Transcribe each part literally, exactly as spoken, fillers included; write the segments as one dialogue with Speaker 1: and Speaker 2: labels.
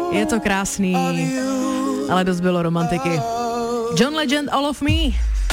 Speaker 1: Je to krásný, ale dost bylo romantiky. John Legend, All of Me.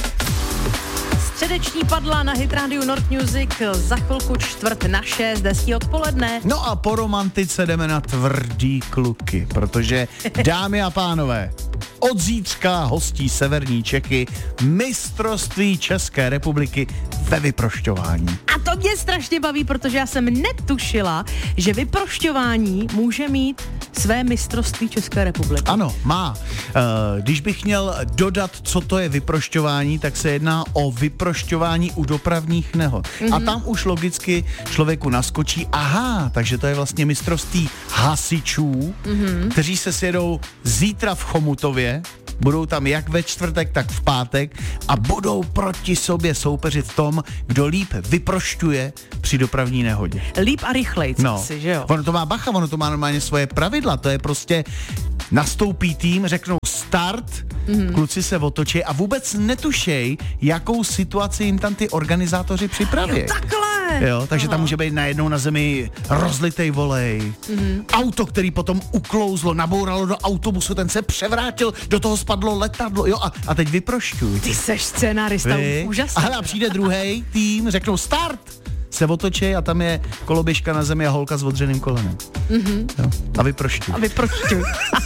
Speaker 1: Středeční padla na Hit Radio North Music, za chvilku čtvrt na šest, hezký odpoledne.
Speaker 2: No a po romantice jdeme na tvrdý kluky, protože dámy a pánové, od zítřka hostí severní Čechy mistrovství České republiky ve vyprošťování.
Speaker 1: A to mě strašně baví, protože já jsem netušila, že vyprošťování může mít své mistrovství České republiky.
Speaker 2: Ano, má. Uh, když bych měl dodat, co to je vyprošťování, tak se jedná o vyprošťování u dopravních nehod. Mm-hmm. A tam už logicky člověku naskočí, aha, takže to je vlastně mistrovství hasičů, mm-hmm. kteří se sjedou zítra v Chomutově, budou tam jak ve čtvrtek, tak v pátek a budou proti sobě soupeřit v tom, kdo líp vyprošťuje při dopravní nehodě.
Speaker 1: Líp a rychleji,
Speaker 2: no.
Speaker 1: si, že jo?
Speaker 2: Ono to má bacha, ono to má normálně svoje pravidla, to je prostě nastoupí tým, řeknou start, mm-hmm. kluci se otočí a vůbec netušej, jakou situaci jim tam ty organizátoři připraví.
Speaker 1: Jo, takhle!
Speaker 2: Jo, takže Aha. tam může být najednou na zemi rozlitej volej, mm-hmm. auto, který potom uklouzlo, nabouralo do autobusu, ten se převrátil, do toho spadlo letadlo, jo, a, a teď vyprošťuj.
Speaker 1: Ty seš scénárista, úžasný.
Speaker 2: A přijde druhý tým, řeknou start, se otočí a tam je koloběžka na zemi a holka s odřeným kolenem. Mm-hmm. Jo, a vyprošťuj.
Speaker 1: A vyprošťuj.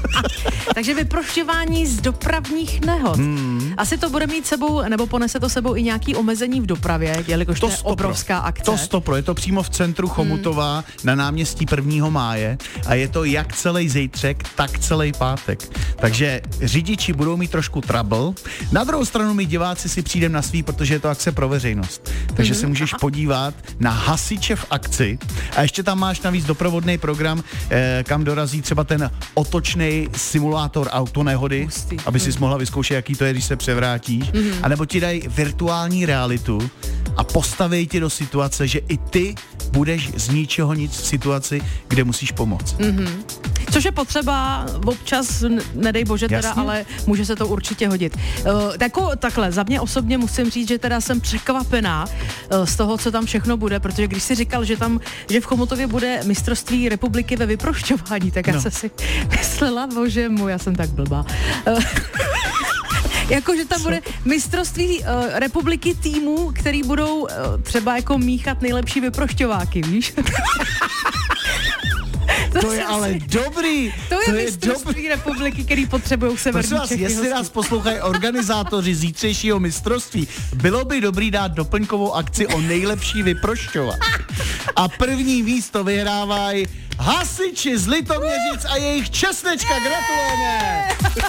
Speaker 1: Takže vyprošťování z dopravních nehod. Mm. Asi to bude mít sebou, nebo ponese to sebou i nějaký omezení v dopravě, jelikož to, to je obrovská akce.
Speaker 2: To stopro, je to přímo v centru Chomutova mm. na náměstí prvního máje a je to jak celý zítřek, tak celý pátek. Takže řidiči budou mít trošku trouble. Na druhou stranu my diváci si přijdeme na svý, protože je to akce pro veřejnost. Takže mm. se můžeš Aha. podívat na hasiče v akci a ještě tam máš navíc doprovodný program, eh, kam dorazí třeba ten otočný simulátor autonehody, Pustý. aby si mm. mohla vyzkoušet, jaký to je, když se převrátíš, mm. anebo ti dají virtuální realitu a postaví tě do situace, že i ty budeš z ničeho nic v situaci, kde musíš pomoct. Mm-hmm.
Speaker 1: Což je potřeba občas, nedej bože teda, Jasně. ale může se to určitě hodit. Uh, tako, takhle, za mě osobně musím říct, že teda jsem překvapená uh, z toho, co tam všechno bude, protože když si říkal, že tam, že v Chomutově bude mistrovství republiky ve vyprošťování, tak no. já jsem si myslela, bože můj, já jsem tak blbá. Uh, Jako, že tam bude mistrovství uh, republiky týmů, který budou uh, třeba jako míchat nejlepší vyprošťováky, víš?
Speaker 2: To, to je ale si... dobrý.
Speaker 1: To je, to je mistrovství dobrý. republiky, který potřebují severní
Speaker 2: Prosím vás,
Speaker 1: Čechy.
Speaker 2: Jestli nás poslouchají organizátoři zítřejšího mistrovství, bylo by dobrý dát doplňkovou akci o nejlepší vyprošťovák. A první místo vyhrávají hasiči z Litoměřic a jejich česnečka. Gratulujeme!